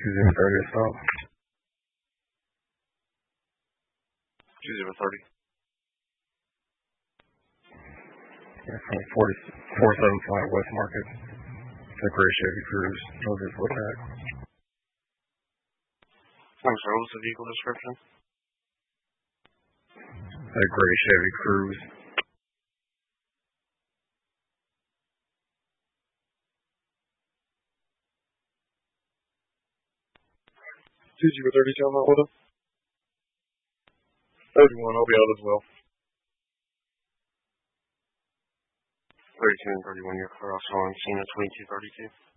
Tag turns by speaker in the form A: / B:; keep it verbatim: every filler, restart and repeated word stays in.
A: two zero thirty stop.
B: two zero thirty.
A: Yeah, from forty-four seventy-five West Market. It's a gray Chevy Cruze. Those are what that.
B: I'm sorry, what was the vehicle description?
A: A gray Chevy Cruze.
B: two zero thirty, tell me what up. thirty-one, I'll be out as well. thirty-two and thirty-one, your car also on scene at twenty-two thirty-two.